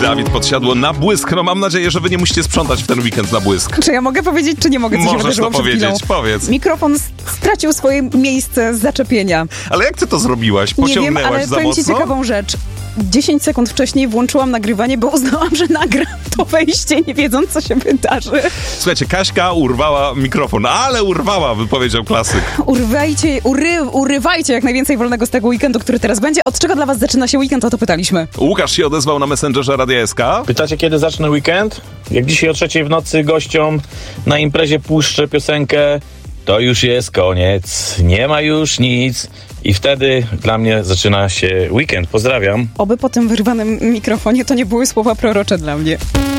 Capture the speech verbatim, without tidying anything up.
Dawid Podsiadło na błysk. No mam nadzieję, że wy nie musicie sprzątać w ten weekend na błysk. Czy ja mogę powiedzieć, czy nie mogę? Co Możesz się to powiedzieć, chwilą? powiedz. Mikrofon stracił swoje miejsce z zaczepienia. Ale jak ty to zrobiłaś? Pociągnęłaś Nie wiem, ale za powiem ci mocno? ciekawą rzecz. dziesięć sekund wcześniej włączyłam nagrywanie, bo uznałam, że nagram to wejście, nie wiedząc, co się wydarzy. Słuchajcie, Kaśka urwała mikrofon, ale urwała, wypowiedział klasyk. Urwajcie, ury, urywajcie jak najwięcej wolnego z tego weekendu, który teraz będzie. Od czego dla was zaczyna się weekend, o to pytaliśmy. Łukasz się odezwał na Messengerze Radia S K. Pytacie, kiedy zacznę weekend? Jak dzisiaj o trzeciej w nocy gościom na imprezie puszczę piosenkę, to już jest koniec, nie ma już nic i wtedy dla mnie zaczyna się weekend. Pozdrawiam. Oby po tym wyrwanym mikrofonie to nie były słowa prorocze dla mnie.